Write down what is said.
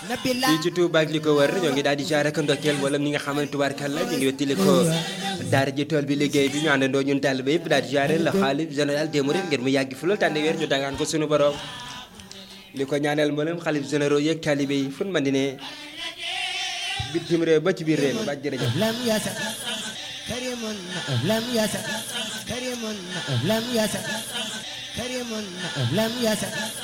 fii ci Touba ak li ko wër ñoo ngi daal di jaar ak ndokkeel wala ñi nga xamante tubaarkàlla ñu ngi wettali ko daara ji tool bi liggéey bi ñu àndandoo ñun taalibe yëpp daal di jaare la xaalif général des mourides ngir mu yàgg fi lool tànn weer ñu dangaan ko sunu borom li ko ñaanal mboolem xalif généraux yeeg taalibe yi fu man di ne bitim réew ba ci biir réew mi ba jërëjëf كريم لم يسأ